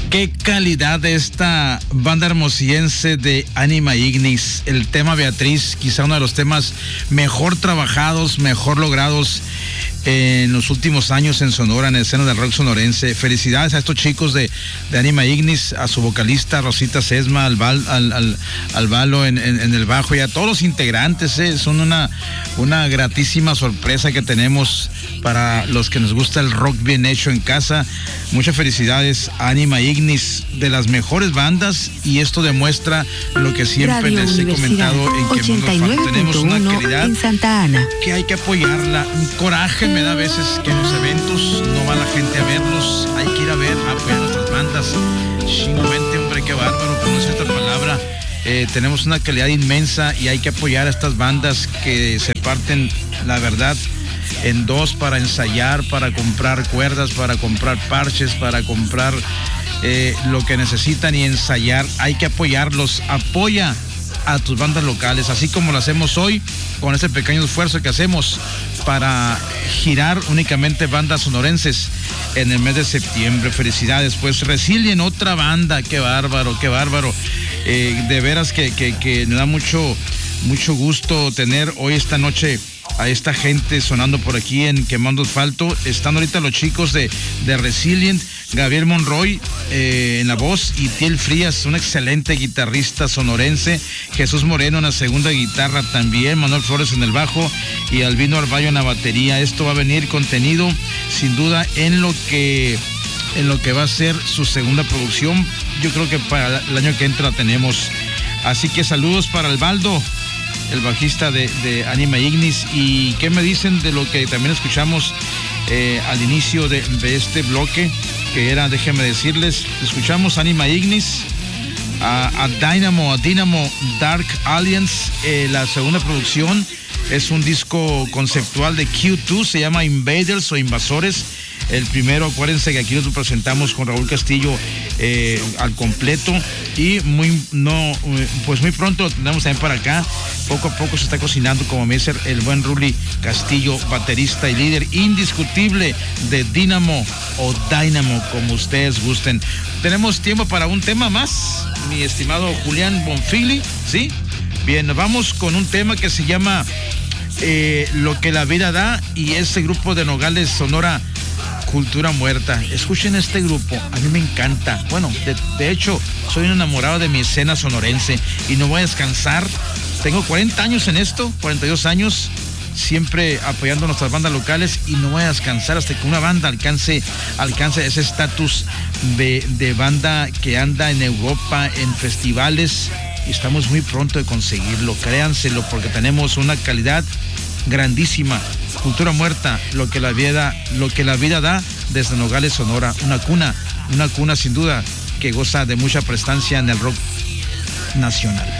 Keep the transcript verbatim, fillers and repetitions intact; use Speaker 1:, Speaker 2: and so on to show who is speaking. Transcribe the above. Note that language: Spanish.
Speaker 1: Qué calidad de esta banda hermosillense de Anima Ignis. El tema Beatriz, quizá uno de los temas mejor trabajados, mejor logrados en los últimos años en Sonora, en la escena del rock sonorense. Felicidades a estos chicos de, de Anima Ignis, a su vocalista Rosita Sesma, al, bal, al, al, al balo en, en, en el bajo, y a todos los integrantes. Eh. Son una, una gratísima sorpresa que tenemos para los que nos gusta el rock bien hecho en casa. Muchas felicidades a Anima Ignis, de las mejores bandas, y esto demuestra lo que siempre
Speaker 2: Radio
Speaker 1: les he comentado en
Speaker 2: ochenta y nueve punto uno
Speaker 1: Tenemos una calidad
Speaker 2: en Santa Ana,
Speaker 1: que hay que apoyarla. Un coraje me da a veces que en los eventos no va la gente a verlos. Hay que ir a ver, a apoyar nuestras bandas. Chingüente, hombre, qué bárbaro, conoce esta palabra. Eh, tenemos una calidad inmensa y hay que apoyar a estas bandas que se parten, la verdad, en dos para ensayar, para comprar cuerdas, para comprar parches, para comprar eh, lo que necesitan y ensayar. Hay que apoyarlos. Apoya a tus bandas locales, así como lo hacemos hoy con ese pequeño esfuerzo que hacemos para girar únicamente bandas sonorenses en el mes de septiembre. Felicidades. Pues Resilient, otra banda, qué bárbaro, qué bárbaro. Eh, de veras que, que, que me da mucho, mucho gusto tener hoy esta noche a esta gente sonando por aquí en Quemando Asfalto. Están ahorita los chicos de, de Resilient, Gabriel Monroy eh, en la voz, y Tiel Frías, un excelente guitarrista sonorense, Jesús Moreno en la segunda guitarra también, Manuel Flores en el bajo y Albino Arballo en la batería. Esto va a venir contenido sin duda en lo que en lo que va a ser su segunda producción. Yo creo que para el año que entra tenemos. Así que saludos para Albaldo, el bajista de, de Anima Ignis. ¿Y qué me dicen de lo que también escuchamos eh, al inicio de, de este bloque? Que era, déjenme decirles, escuchamos Anima Ignis, a, a Dynamo, a Dynamo Dark Alliance, eh, la segunda producción. Es un disco conceptual de Q dos, se llama Invaders o Invasores. El primero, acuérdense que aquí nos presentamos con Raúl Castillo eh, al completo, y muy no pues muy pronto lo tendremos también para acá. Poco a poco se está cocinando, como me dice el buen Ruli Castillo, baterista y líder indiscutible de Dynamo o Dynamo, como ustedes gusten. Tenemos tiempo para un tema más, mi estimado Julián Bonfili, ¿sí? Bien, nos vamos con un tema que se llama eh, Lo que la vida da, y ese grupo de Nogales, Sonora, Cultura Muerta. Escuchen este grupo, a mí me encanta. Bueno, de, de hecho, soy un enamorado de mi escena sonorense y no voy a descansar. Tengo cuarenta años en esto, cuarenta y dos años, siempre apoyando a nuestras bandas locales, y no voy a descansar hasta que una banda alcance, alcance ese estatus de, de banda que anda en Europa, en festivales, y estamos muy pronto de conseguirlo, créanselo, porque tenemos una calidad grandísima. Cultura Muerta, lo que la vida, lo que la vida da, desde Nogales, Sonora, una cuna, una cuna sin duda que goza de mucha prestancia en el rock nacional.